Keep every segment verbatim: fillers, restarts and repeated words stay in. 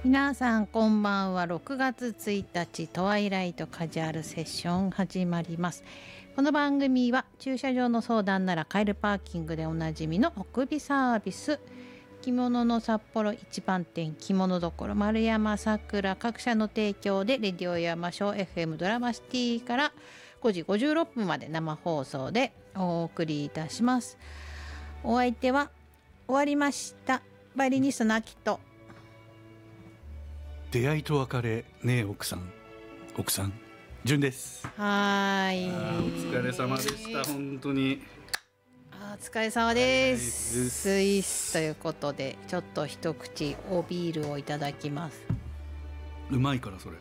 皆さんこんばんは。ろくがつついたちトワイライトカジュアルセッション始まります。この番組は駐車場の相談ならカエルパーキングでおなじみのおくびサービス、着物の札幌一番店着物どころ丸山さくら各社の提供でレディオ山椒 エフエム ドラマシティからごじごじゅうろっぷんまで生放送でお送りいたします。お相手は終わりましたバイオリニストの秋と出会いと別れねえ奥さん奥さん純です。 はーい、 お疲れ様でした本当に。 あお疲れ様です。スイスということでちょっと一口おビールをいただきます。 うまいからそれ。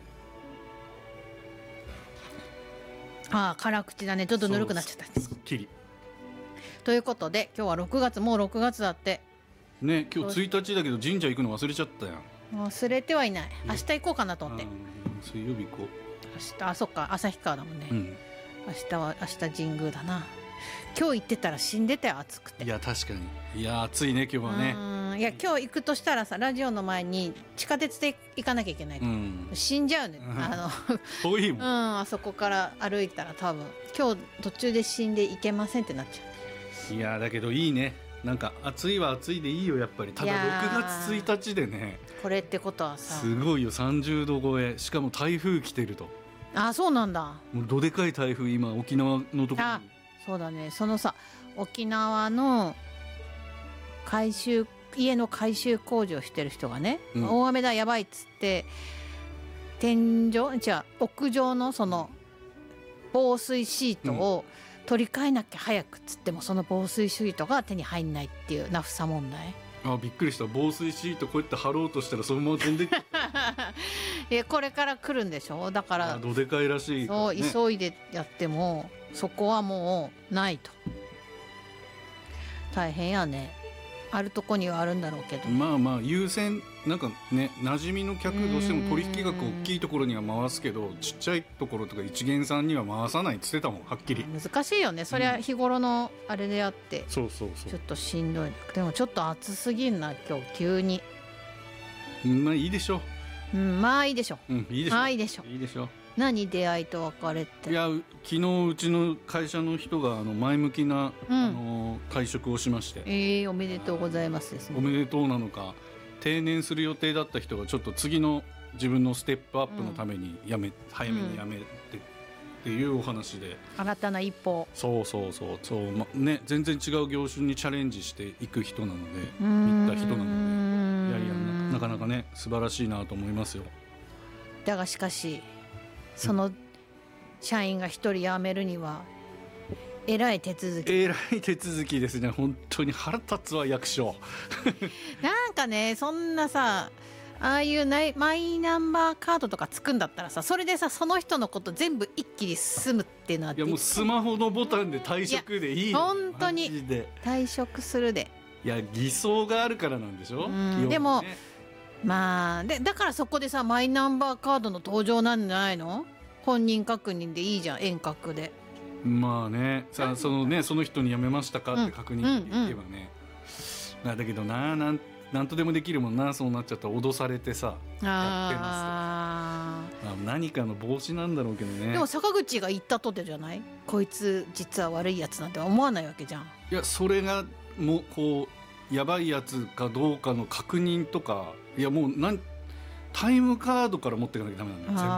あー辛口だね。ちょっとぬるくなっちゃった。 すっきりということで今日はろくがつ、もうろくがつだってね。今日ついたちだけど神社行くの忘れちゃったやん。 忘れてはいない。明日行こうかなと思って。 水曜日行こう。 明日、あ、そっか、旭川だもんね、 うん、 明日は明日神宮だな。今日行ってたら死んでたよ、暑くて。 いや確かに。いや暑いね今日はね。 うん、いや今日行くとしたらさ、ラジオの前に地下鉄で行かなきゃいけない、うん、死んじゃうね、うん、あの遠いもん、 うん、あそこから歩いたら多分今日途中で死んで行けませんってなっちゃう。いやだけどいいね。なんか暑いは暑いでいいよやっぱり。ただろくがつついたちでね、 これってことはさすごいよ。さんじゅうど超え、しかも台風来てると。 あ、そうなんだ。 もうどでかい台風今沖縄のところに。 あ、そうだね。そのさ沖縄の改修家の改修工事をしてる人がね、うん、大雨だやばいっつって天井違う屋上のその防水シートを取り替えなきゃ早くっつっても、その防水シートが手に入んないっていうナフサ問題。 あ、びっくりした。防水シートこうやって貼ろうとしたらそのまま飛んでいやこれから来るんでしょ。だからどでかいらしいから、ね、 そう急いでやってもそこはもうないと。大変やね。あるとこにはあるんだろうけど、 まあまあ優先なんかね、馴染みの客どうしても取引額大きいところには回すけど、ちっちゃいところとか一元さんには回さないって言ってたもん、はっきり。 難しいよねそりゃ。日頃のあれであって、うん、 そうそうそう、 ちょっとしんどい。でもちょっと暑すぎんな今日急に。 まあいいでしょう、うん、まあいいでしょう、 うん、いいでしょ、 まあいいでしょう。 いいでしょ。 何出会いと別れって。 いや昨日うちの会社の人があの前向きな、うん、あの退職をしまして、 えー、おめでとうございますですね。 おめでとうなのか、定年する予定だった人がちょっと次の自分のステップアップのためにやめ、うん、早めに辞めてっていうお話で、 新たな一歩。 そうそうそうそう、まね、全然違う業種にチャレンジしていく人なので、行った人なので、いやいや な, なかなかね素晴らしいなと思いますよ。 だがしかしその社員が一人辞めるにはえらい手続き。 えらい手続きですね。本当に腹立つわ役所なんかね、そんなさ、ああいうマイナンバーカードとかつくんだったらさ、それでさその人のこと全部一気に済むっていうのは。 いやもうスマホのボタンで退職でいいよ。 本当に退職するで。 いや偽装があるからなんでしょ、うん、 ね、でもまあでだからそこでさマイナンバーカードの登場なんじゃないの。本人確認でいいじゃん、遠隔で。 まあね、さそのねその人に辞めましたかって確認って言えばね、うんうんうん、だけどな、なんなんとでもできるもんな。そうなっちゃったら脅されてさやってますと。あ何かの防止なんだろうけどね。 でも坂口が言ったとてじゃない、こいつ実は悪いやつなんて思わないわけじゃん。 いやそれがもうこうやばいやつかどうかの確認とか、いやもうなんタイムカードから持っていかなきゃダメなんだよ。